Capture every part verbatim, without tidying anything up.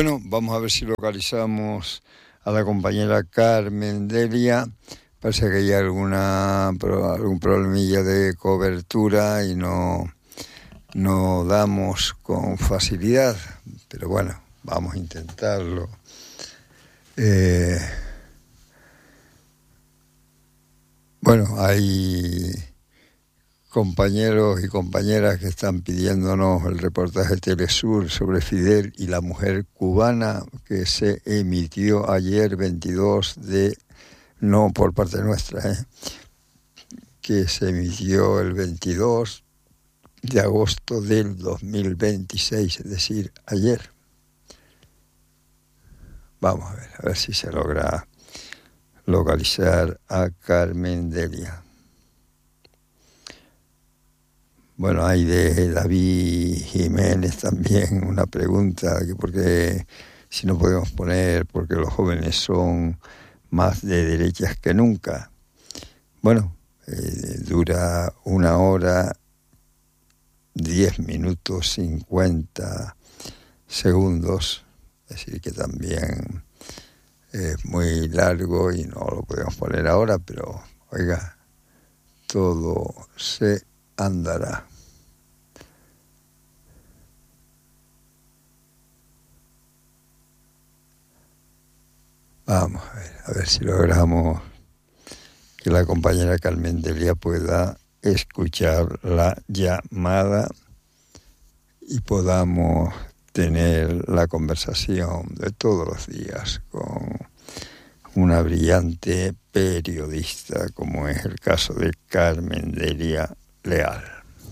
Bueno, vamos a ver si localizamos a la compañera Carmen Delia. Parece que hay alguna algún problemilla de cobertura y no, no damos con facilidad, pero bueno, vamos a intentarlo. Eh, bueno, hay compañeros y compañeras que están pidiéndonos el reportaje Telesur sobre Fidel y la mujer cubana que se emitió ayer veintidós de, no por parte nuestra, ¿eh? que se emitió el veintidós de agosto del dos mil veintiséis, es decir, ayer. Vamos a ver, a ver si se logra localizar a Carmen Delia. Bueno, hay de David Jiménez también una pregunta, que porque si no podemos poner, porque los jóvenes son más de derechas que nunca. Bueno, eh, dura una hora, diez minutos, cincuenta segundos, es decir, que también es muy largo y no lo podemos poner ahora, pero oiga, todo se andará. Vamos a ver, a ver si logramos que la compañera Carmen Delia pueda escuchar la llamada y podamos tener la conversación de todos los días con una brillante periodista como es el caso de Carmen Delia Leal.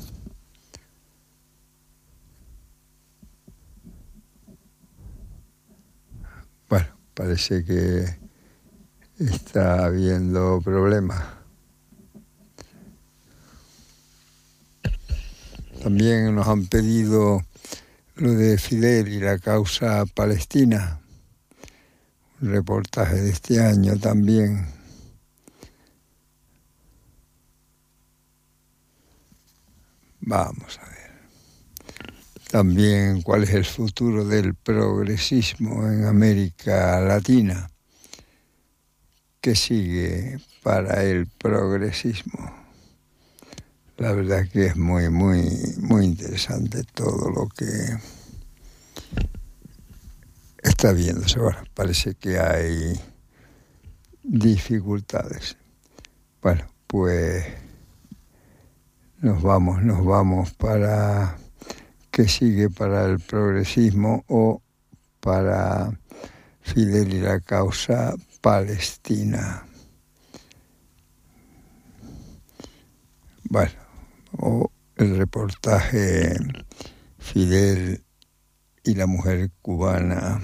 Bueno, parece que está habiendo problemas. También nos han pedido lo de Fidel y la causa palestina. Un reportaje de este año también. Vamos a ver. También cuál es el futuro del progresismo en América Latina. ¿Qué sigue para el progresismo? La verdad que es muy, muy, muy interesante todo lo que está viéndose. Bueno, parece que hay dificultades. Bueno, pues nos vamos, nos vamos para qué sigue para el progresismo o para Fidel y la causa palestina. Bueno, o el reportaje Fidel y la mujer cubana.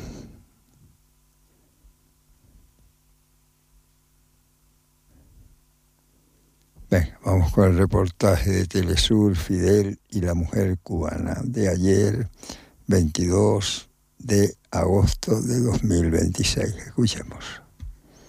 Venga, vamos con el reportaje de Telesur, Fidel y la mujer cubana, de ayer, veintidós de agosto de dos mil veintiséis. Escuchemos.